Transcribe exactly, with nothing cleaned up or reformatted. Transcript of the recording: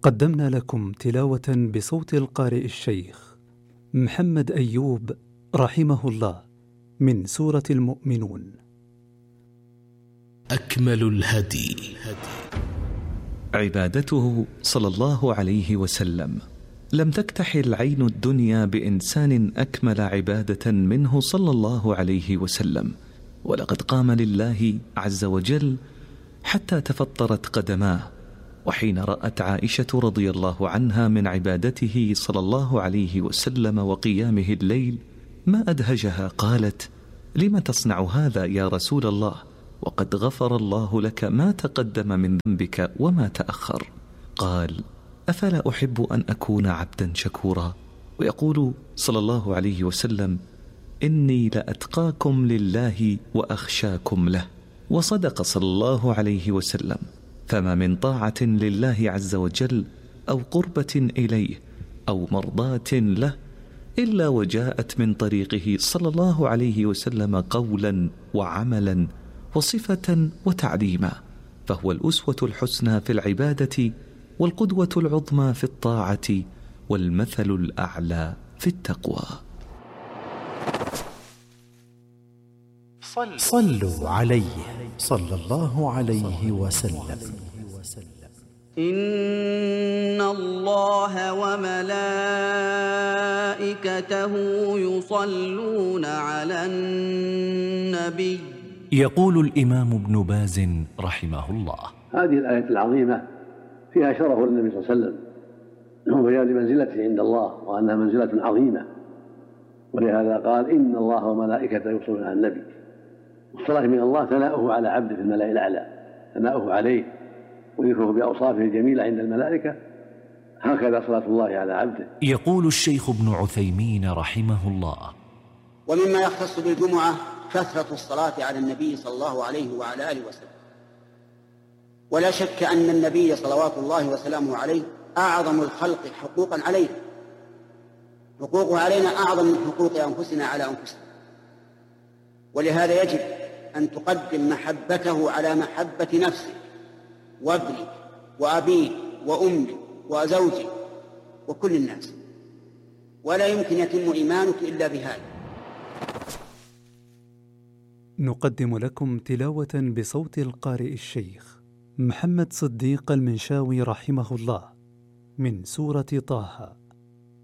قدمنا لكم تلاوة بصوت القارئ الشيخ محمد أيوب رحمه الله من سورة المؤمنون. أكمل الهدي عبادته صلى الله عليه وسلم. لم تكتحل عين الدنيا بإنسان أكمل عبادة منه صلى الله عليه وسلم، ولقد قام لله عز وجل حتى تفطرت قدماه. وحين رأت عائشة رضي الله عنها من عبادته صلى الله عليه وسلم وقيامه الليل ما أدهجها، قالت: لم تصنع هذا يا رسول الله وقد غفر الله لك ما تقدم من ذنبك وما تأخر؟ قال: أفلا أحب أن أكون عبدا شكورا؟ ويقول صلى الله عليه وسلم: إني لأتقاكم لله وأخشاكم له. وصدق صلى الله عليه وسلم، فما من طاعة لله عز وجل أو قربة إليه أو مرضاة له إلا وجاءت من طريقه صلى الله عليه وسلم قولا وعملا وصفة وتعليما، فهو الأسوة الحسنى في العبادة والقدوة العظمى في الطاعة والمثل الأعلى في التقوى. صلوا عليه صلى الله عليه وسلم. إن الله وملائكته يصلون على النبي. يقول الإمام ابن باز رحمه الله: هذه الآية العظيمة فيها شرف للنبي صلى الله عليه وسلم وبيان لمنزلته عند الله وأنها منزلة عظيمة، ولهذا قال: إن الله وملائكته يصلون على النبي. والصلاة من الله ثناؤه على عبده في الملأ الأعلى، ثناؤه عليه وذكره بأوصافه الجميلة عند الملائكة، هكذا صلاة الله على عبده. يقول الشيخ ابن عثيمين رحمه الله: ومما يختص بالجمعة كثرة الصلاة على النبي صلى الله عليه وعلى آله وسلم. ولا شك أن النبي صلوات الله وسلامه عليه أعظم الخلق حقوقا علينا، حقوقه علينا أعظم من حقوق أنفسنا على أنفسنا، ولهذا يجب أن تقدم محبته على محبة نفسك وابنك وأبيك وأمك وزوجك وكل الناس، ولا يمكن يتم إيمانك إلا بهذا. نقدم لكم تلاوة بصوت القارئ الشيخ محمد صديق المنشاوي رحمه الله من سورة طه.